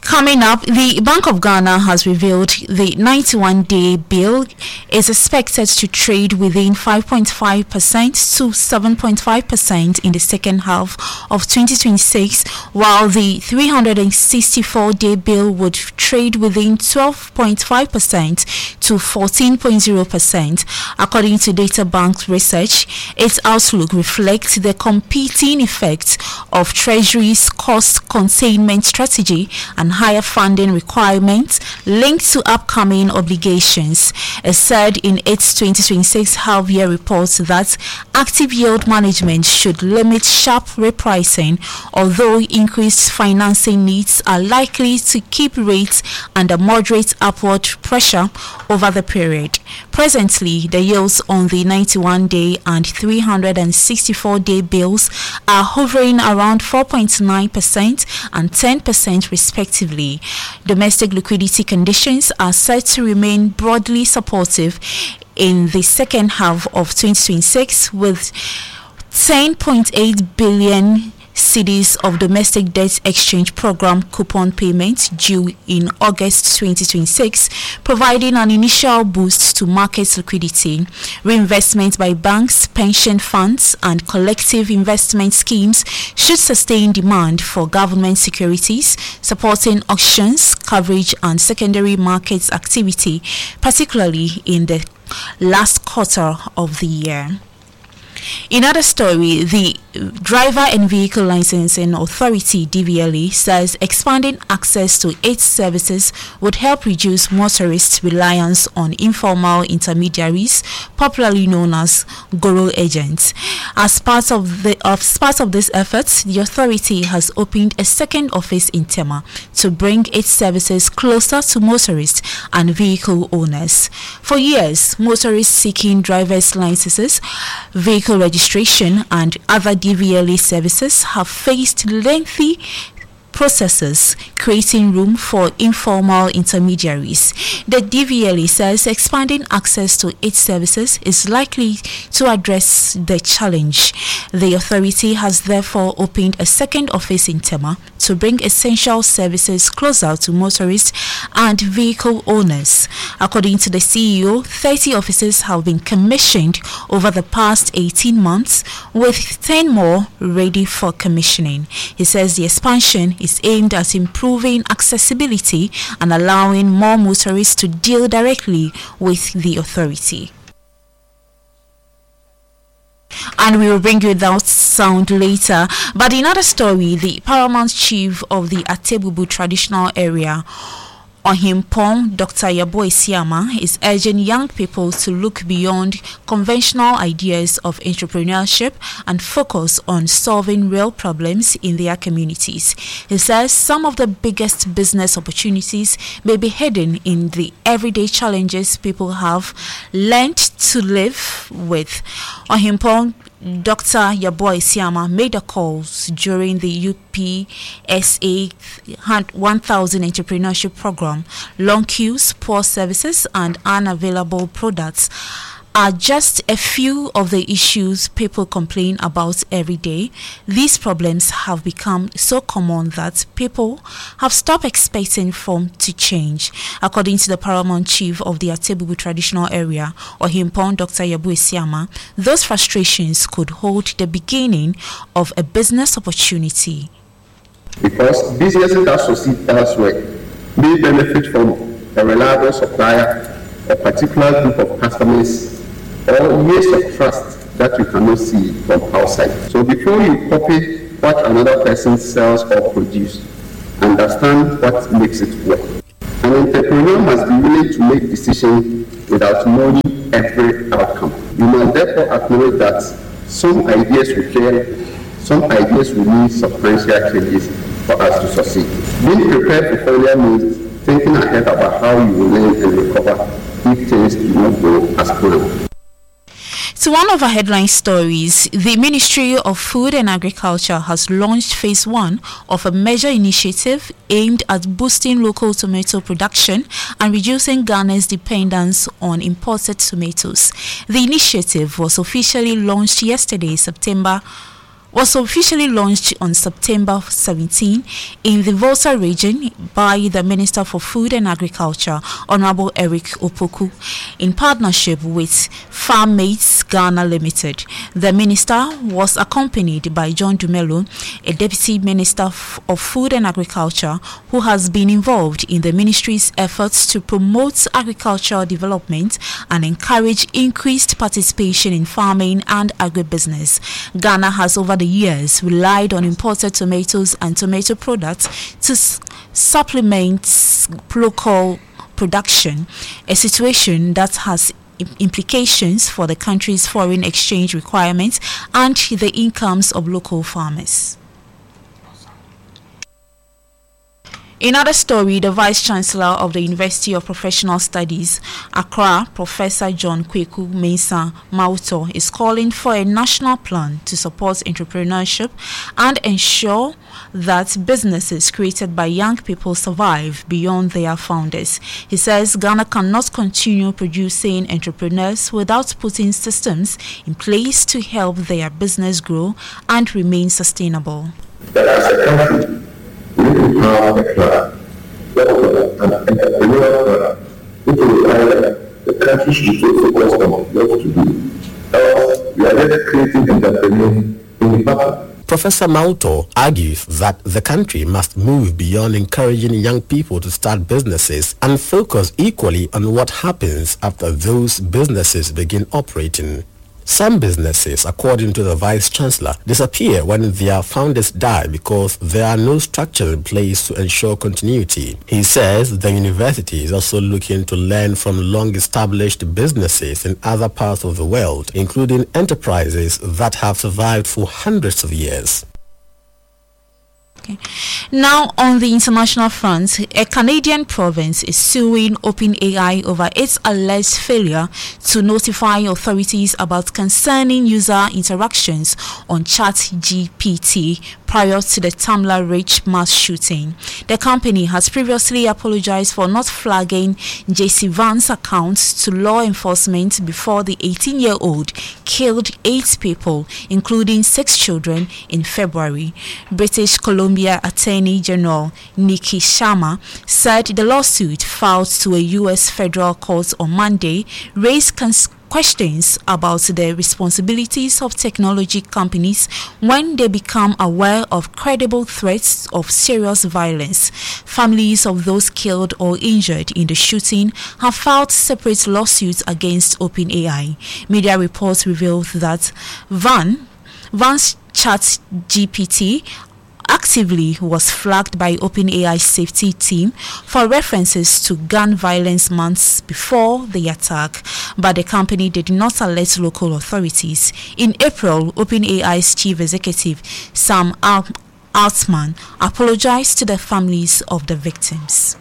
Coming up, the Bank of Ghana has revealed the 91-day bill is expected to trade within 5.5% to 7.5% in the second half of 2026, while the 364-day bill would trade within 12.5% to 14.0%. According to Data Bank's research, its outlook reflects the competing effects of Treasury's cost containment strategy and higher funding requirements linked to upcoming obligations. It said in its 2026 half-year report that active yield management should limit sharp repricing, although increased financing needs are likely to keep rates under moderate upward pressure over the period. Presently, the yields on the 91-day and 364-day bills are hovering around 4.9% and 10% respectively. Domestic liquidity conditions are set to remain broadly supportive in the second half of 2026, with 10.8 billion cedis of domestic debt exchange program coupon payments due in August 2026, providing an initial boost to market liquidity. Reinvestment by banks, pension funds, and collective investment schemes should sustain demand for government securities, supporting auctions, coverage, and secondary markets activity, particularly in the last quarter of the year. In other story, the Driver and Vehicle Licensing Authority (DVLA) says expanding access to its services would help reduce motorists' reliance on informal intermediaries, popularly known as Goro agents. As part of this effort, the authority has opened a second office in Tema to bring its services closer to motorists and vehicle owners. For years, motorists seeking driver's licenses, vehicle registration, and other DVLA services have faced lengthy processes, creating room for informal intermediaries. The DVLA says expanding access to its services is likely to address the challenge. The authority has therefore opened a second office in Tema to bring essential services closer to motorists and vehicle owners. According to the CEO, 30 offices have been commissioned over the past 18 months, with 10 more ready for commissioning. He says the expansion is aimed at improving accessibility and allowing more motorists to deal directly with the authority. And we will bring you that sound later. But in another story, the paramount chief of the Atebubu traditional area, Ohimpong Dr. Yabo Isiama, is urging young people to look beyond conventional ideas of entrepreneurship and focus on solving real problems in their communities. He says some of the biggest business opportunities may be hidden in the everyday challenges people have learned to live with. Ohimpong Dr. Yabo Isiama made the calls during the UPSA 1000 entrepreneurship program. Long queues, poor services, and unavailable products are just a few of the issues people complain about every day. These problems have become so common that people have stopped expecting them to change. According to the paramount chief of the Atebubu traditional area, Ohimpong Dr. Yabo Isiama, those frustrations could hold the beginning of a business opportunity. Because businesses that succeed elsewhere may benefit from a reliable supplier, a particular group of customers, or years of trust that you cannot see from outside. So before you copy what another person sells or produces, understand what makes it work. An entrepreneur must be willing to make decisions without knowing every outcome. You must therefore acknowledge that some ideas will fail, some ideas will need substantial changes for us to succeed. Being prepared for failure means thinking ahead about how you will learn and recover if things do not go as planned. To one of our headline stories, the Ministry of Food and Agriculture has launched phase 1 of a major initiative aimed at boosting local tomato production and reducing Ghana's dependence on imported tomatoes. The initiative was officially launched yesterday, September was officially launched on September 17 in the Volta region by the Minister for Food and Agriculture, Honorable Eric Opoku, in partnership with FarmMates Ghana Limited. The minister was accompanied by John Dumelo, a Deputy Minister of Food and Agriculture, who has been involved in the ministry's efforts to promote agricultural development and encourage increased participation in farming and agribusiness. Ghana has over the years relied on imported tomatoes and tomato products to supplement local production, a situation that has implications for the country's foreign exchange requirements and the incomes of local farmers. In another story, the Vice Chancellor of the University of Professional Studies, Accra, Professor John Kweku Mensah Mauto, is calling for a national plan to support entrepreneurship and ensure that businesses created by young people survive beyond their founders. He says Ghana cannot continue producing entrepreneurs without putting systems in place to help their business grow and remain sustainable. That as a country, we need to have a plan, an entrepreneurial plan, which will require that the country should be focused on what to do. Else, we are just creating entrepreneurs in the back. Professor Mauto argues that the country must move beyond encouraging young people to start businesses and focus equally on what happens after those businesses begin operating. Some businesses, according to the Vice Chancellor, disappear when their founders die because there are no structures in place to ensure continuity. He says the university is also looking to learn from long-established businesses in other parts of the world, including enterprises that have survived for hundreds of years. Now, on the international front, a Canadian province is suing OpenAI over its alleged failure to notify authorities about concerning user interactions on ChatGPT prior to the Tamla Ridge mass shooting. The company has previously apologized for not flagging JC Vance's account to law enforcement before the 18-year-old killed 8 people, including 6 children, in February. British Columbia Attorney General Nikki Sharma said the lawsuit filed to a U.S. federal court on Monday raised questions about the responsibilities of technology companies when they become aware of credible threats of serious violence. Families of those killed or injured in the shooting have filed separate lawsuits against OpenAI. Media reports revealed that Vance's ChatGPT actively was flagged by OpenAI's safety team for references to gun violence months before the attack, but the company did not alert local authorities. In April, OpenAI's chief executive, Sam Altman, apologized to the families of the victims.